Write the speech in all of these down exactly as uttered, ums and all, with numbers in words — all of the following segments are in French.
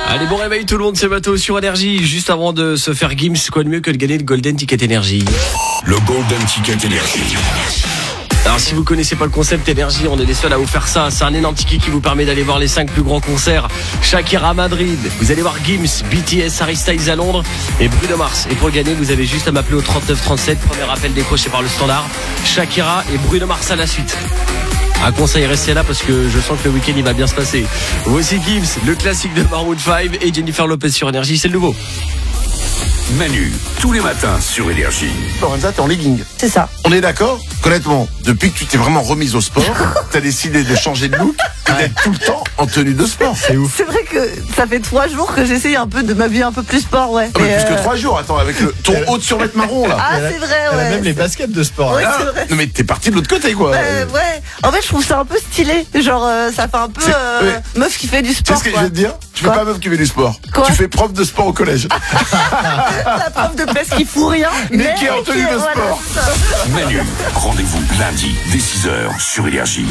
Allez, bon réveil tout le monde, c'est Mato sur Énergie. Juste avant de se faire Gims, quoi de mieux que de gagner le Golden Ticket Énergie. Le Golden Ticket Énergie. Alors si vous connaissez pas le concept Énergie, on est les seuls à vous faire ça. C'est un énorme ticket qui vous permet d'aller voir les cinq plus grands concerts. Shakira à Madrid, vous allez voir Gims, B T S, Harry Styles à Londres et Bruno Mars. Et pour le gagner, vous avez juste à m'appeler au trente-neuf trente-sept. Premier appel décroché par le standard. Shakira et Bruno Mars à la suite. Un conseil, restez là parce que je sens que le week-end il va bien se passer. Voici Gims, le classique de Maroon cinq et Jennifer Lopez sur Énergie, c'est le nouveau. Manu, tous les matins sur Énergie. Lorenza, t'es en legging. C'est ça. On est d'accord? Honnêtement, depuis que tu t'es vraiment remise au sport, t'as décidé de changer de look et d'être tout le temps en tenue de sport. C'est ouf. C'est vrai que ça fait trois jours que j'essaye un peu de m'habiller un peu plus sport, ouais. Ah, mais Mais plus euh... que trois jours, attends, avec le, ton haut de survêt marron là. Ah, c'est vrai, Elle ouais. a même les baskets de sport. Ouais, hein. c'est vrai. Non mais t'es parti de l'autre côté quoi. Euh, ouais. En fait, je trouve ça un peu stylé. Genre, euh, ça fait un peu C'est- euh, ouais. meuf qui fait du Tu sais sport. ce que quoi. je vais te dire? Tu fais Quoi pas meuf qui fait du sport. Quoi Tu fais prof de sport au collège. La prof de place qui fout rien. Mais qui est en tenue de voilà, sport. c'est ça. Manu, rendez-vous lundi dès six heures sur Énergie.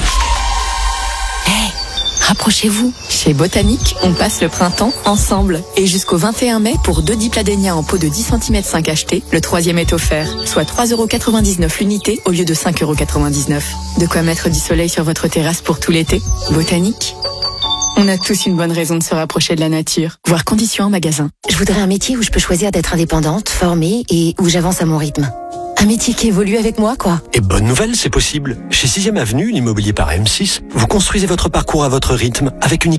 Rapprochez-vous. Chez Botanique, on passe le printemps ensemble. Et jusqu'au vingt et un mai, pour deux dipladénia en pot de dix centimètres cinq achetés, le troisième est offert, soit trois euros quatre-vingt-dix-neuf l'unité au lieu de cinq euros quatre-vingt-dix-neuf. De quoi mettre du soleil sur votre terrasse pour tout l'été. Botanique. On a tous une bonne raison de se rapprocher de la nature. Voir conditions en magasin. Je voudrais un métier où je peux choisir d'être indépendante, formée et où j'avance à mon rythme. Un métier qui évolue avec moi, quoi. Et bonne nouvelle, c'est possible. Chez sixième Avenue, l'immobilier par M six, vous construisez votre parcours à votre rythme avec une